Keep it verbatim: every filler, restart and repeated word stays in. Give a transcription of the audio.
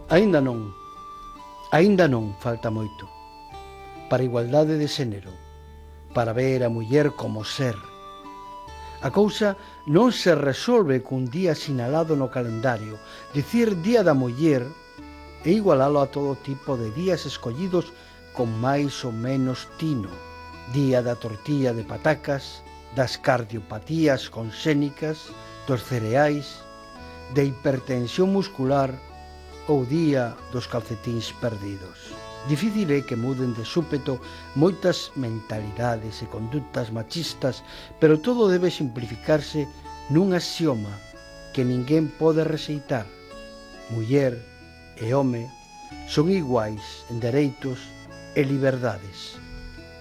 Aínda non, aínda non falta moito para a igualdade de xénero, para ver a muller como ser. A cousa non se resolve cun día sinalado no calendario. Dicir Día da Muller e igualalo a todo tipo de días escollidos con máis ou menos tino. Día da tortilla de patacas, das cardiopatías conxénicas, dos cereais, de hipertensión muscular ou día dos calcetíns perdidos. Difícil é que muden de súpeto moitas mentalidades e conductas machistas, pero todo debe simplificarse nun axioma que ninguén pode rexeitar. Muller e home son iguais en dereitos e liberdades.